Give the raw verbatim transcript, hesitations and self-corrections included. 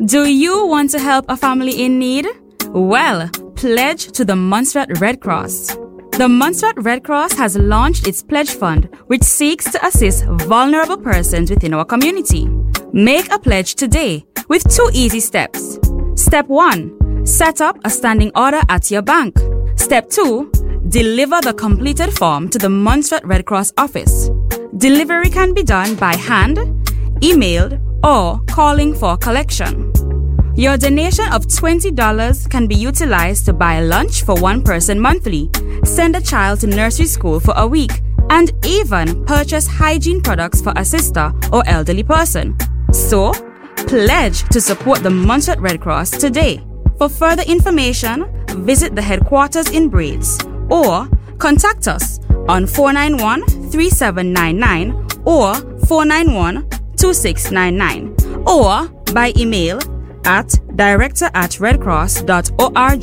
Do you want to help a family in need? Well, pledge to the Montserrat Red Cross. The Montserrat Red Cross has launched its pledge fund, which seeks to assist vulnerable persons within our community. Make a pledge today with two easy steps. Step one, set up a standing order at your bank. Step two, deliver the completed form to the Montserrat Red Cross office. Delivery can be done by hand, emailed, or calling for collection. Your donation of twenty dollars can be utilized to buy lunch for one person monthly, send a child to nursery school for a week, and even purchase hygiene products for a sister or elderly person. So, pledge to support the Montserrat Red Cross today. For further information, visit the headquarters in Braids or contact us on four nine one, three seven nine nine or four nine one, two six nine nine or by email at director at redcross dot org.